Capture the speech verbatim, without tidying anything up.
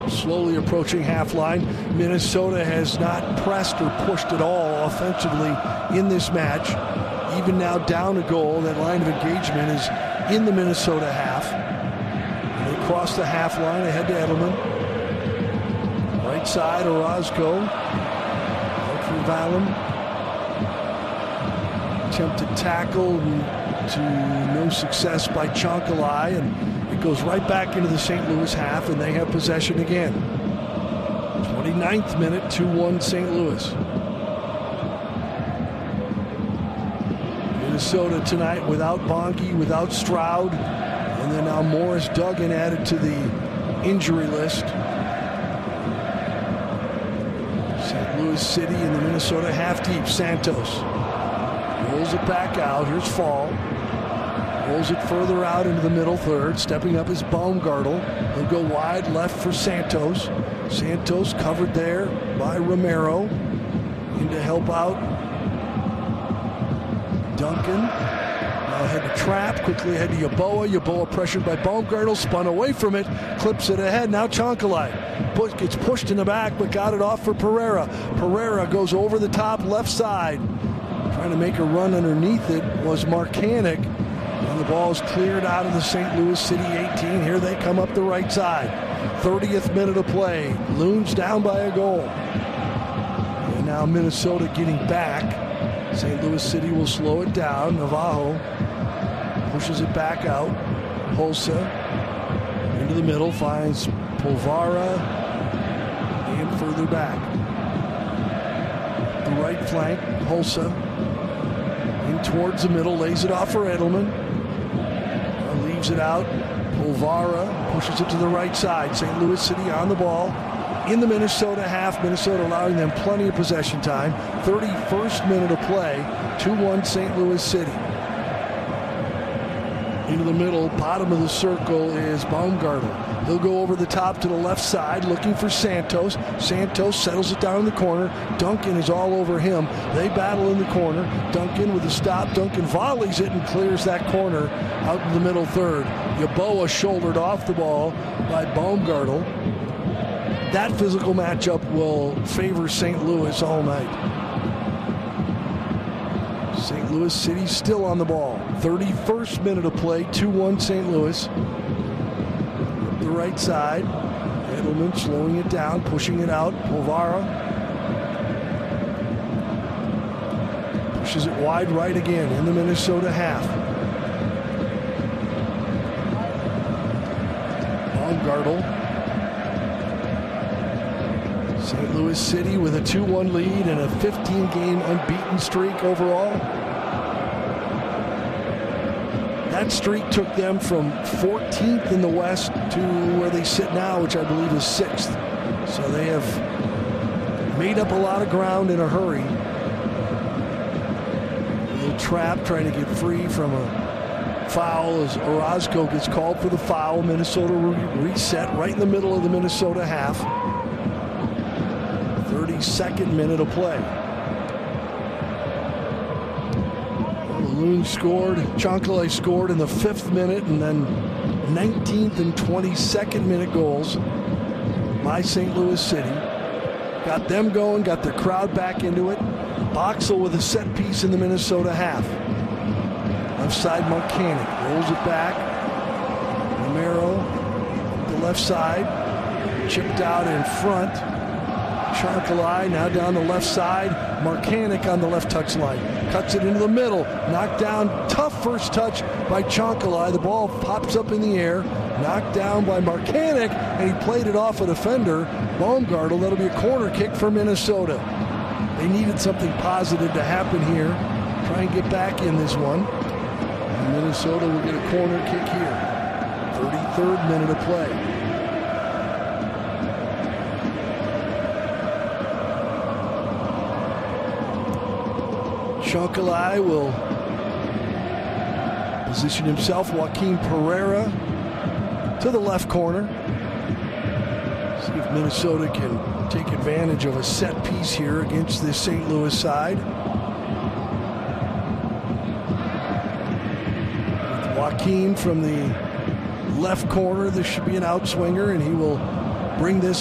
Slowly approaching half line. Minnesota has not pressed or pushed at all offensively in this match. Even now down a goal, that line of engagement is in the Minnesota half. And they cross the half line ahead to Edelman. Right side, Orozco. Out for Valum. Attempted tackle to no success by Chonkalai, and it goes right back into the Saint Louis half, and they have possession again. twenty-ninth minute, two one Saint Louis. Minnesota tonight without Bonke, without Stroud, and then now Morris Duggan added to the injury list. Saint Louis City in the Minnesota half deep. Santos rolls it back out. Here's Fall. Rolls it further out into the middle third. Stepping up is Baumgartel. He'll go wide left for Santos. Santos covered there by Romero. In to help out Duncan. Now ahead to Trapp. Quickly ahead to Yeboah. Yeboah pressured by Baumgartel. Spun away from it. Clips it ahead. Now Chonkalai. Push, gets pushed in the back, but got it off for Pereira. Pereira goes over the top left side. Trying to make a run underneath it was Markanek. And the ball is cleared out of the Saint Louis City eighteen. Here they come up the right side. thirtieth minute of play. Loons down by a goal. And now Minnesota getting back. Saint Louis City will slow it down. Navajo pushes it back out. Hulsa into the middle. Finds Polvara. And further back. The right flank. Hulsa. In towards the middle. Lays it off for Edelman. Leaves it out. Polvara pushes it to the right side. Saint Louis City on the ball in the Minnesota half. Minnesota allowing them plenty of possession time. thirty-first minute of play. two one Saint Louis City. Into the middle, bottom of the circle is Baumgartel. He'll go over the top to the left side looking for Santos. Santos settles it down in the corner. Duncan is all over him. They battle in the corner. Duncan with a stop. Duncan volleys it and clears that corner out in the middle third. Yeboah shouldered off the ball by Baumgartel. That physical matchup will favor Saint Louis all night. Saint Louis City still on the ball. thirty-first minute of play. two one Saint Louis. The right side. Edelman slowing it down, pushing it out. Polvara pushes it wide right again in the Minnesota half. Baumgartel. Saint Louis City with a two one lead and a fifteen game unbeaten streak overall. That streak took them from fourteenth in the West to where they sit now, which I believe is sixth. So they have made up a lot of ground in a hurry. A little trap trying to get free from a foul as Orozco gets called for the foul. Minnesota re- reset right in the middle of the Minnesota half. thirty-second minute of play. Loon scored. Chonkalai scored in the fifth minute, and then nineteenth and twenty-second minute goals by Saint Louis City. Got them going, got the crowd back into it. Boxel with a set piece in the Minnesota half. Left side, Markanek rolls it back. Romero, the left side, chipped out in front. Chonkalai now down the left side. Markanek on the left touch line. Cuts it into the middle. Knocked down. Tough first touch by Chonkalai. The ball pops up in the air. Knocked down by Markanek, and he played it off a defender. Baumgartel. That'll be a corner kick for Minnesota. They needed something positive to happen here. Try and get back in this one. And Minnesota will get a corner kick here. thirty-third minute of play. Chonkalai will position himself. Joaquin Pereira to the left corner. See if Minnesota can take advantage of a set piece here against this Saint Louis side. With Joaquin from the left corner, this should be an outswinger, and he will bring this